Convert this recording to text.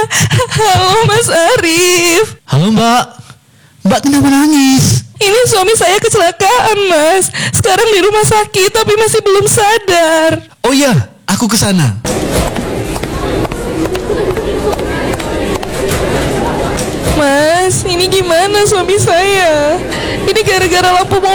Halo Mas Arif. Halo Mbak. Mbak kenapa nangis? Ini suami saya kecelakaan Mas. Sekarang di rumah sakit tapi masih belum sadar. Oh iya, aku ke sana. Mas, ini gimana suami saya? Ini gara-gara lampu mobil